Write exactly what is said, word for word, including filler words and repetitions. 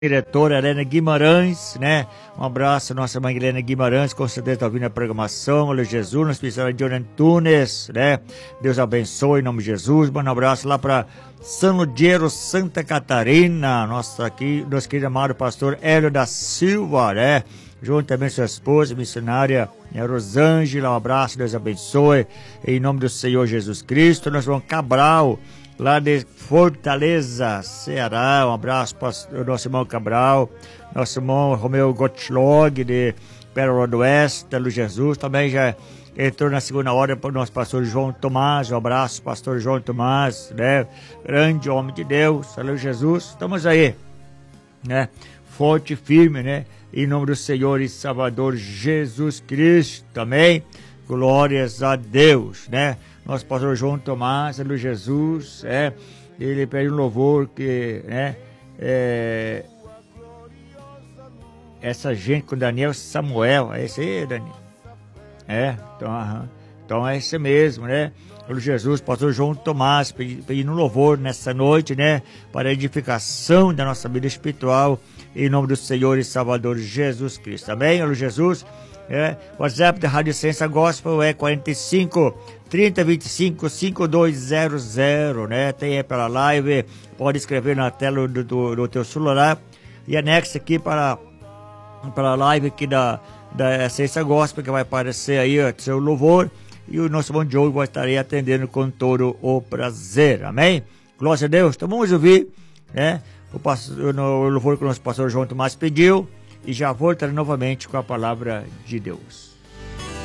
diretora Helena Guimarães, né? Um abraço, nossa mãe Helena Guimarães, com certeza está ouvindo a programação. Olha Jesus, nosso especial de Antunes, né? Deus abençoe em nome de Jesus. Um abraço lá para São Ludgero, Santa Catarina, nosso aqui, nosso querido amado pastor Hélio da Silva, né? Junto também sua esposa, missionária, né, Rosângela. Um abraço, Deus abençoe em nome do Senhor Jesus Cristo. Nós vamos Cabral, lá de Fortaleza, Ceará. Um abraço para o nosso irmão Cabral, nosso irmão Romeu Gottschlog, de Pérola do Oeste, Telo Jesus. Também já entrou na segunda hora para o nosso pastor João Tomás. Um abraço, pastor João Tomás, né? Grande homem de Deus, Telo Jesus. Estamos aí, né? Forte e firme, né? Em nome do Senhor e Salvador Jesus Cristo. Também, glórias a Deus, né? Nosso pastor João Tomás, Telo Jesus, é... ele pede um louvor que, né, é, essa gente com Daniel Samuel, é esse aí, Daniel? É, então, aham, então é esse mesmo, né? Pelo Jesus, pastor João Tomás, pedindo um louvor nessa noite, né, para a edificação da nossa vida espiritual, em nome do Senhor e Salvador Jesus Cristo. Amém? Pelo Jesus, é, WhatsApp da Rádio Ciência Gospel é quarenta e cinco, trinta, vinte e cinco, cinquenta e dois zero zero, né? Tem aí pela live, pode escrever na tela do, do, do teu celular e anexa aqui para, para a live aqui da, da Ciência Gospel, que vai aparecer aí, ó, seu louvor, e o nosso bom Diogo vai estar aí atendendo com todo o prazer. Amém? Glória a Deus. Então vamos ouvir, né, o, pastor, o louvor que o nosso pastor João Tomás pediu, e já voltarei novamente com a palavra de Deus.